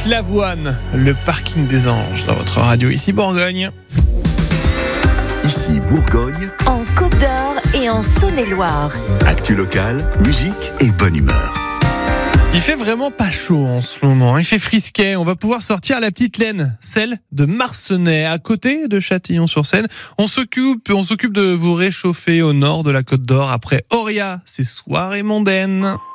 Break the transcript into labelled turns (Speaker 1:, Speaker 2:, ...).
Speaker 1: avec Lavoine, le parking des anges dans votre radio ici Bourgogne.
Speaker 2: Ici Bourgogne,
Speaker 3: en Côte d'Or et en Saône-et-Loire.
Speaker 2: actu locale, musique et bonne humeur.
Speaker 1: Il fait vraiment pas chaud en ce moment, il fait frisquet. On va pouvoir sortir la petite laine, celle de Marcenais, à côté de Châtillon-sur-Seine. On s'occupe de vous réchauffer au nord de la Côte d'Or après Oria, c'est soirées mondaines.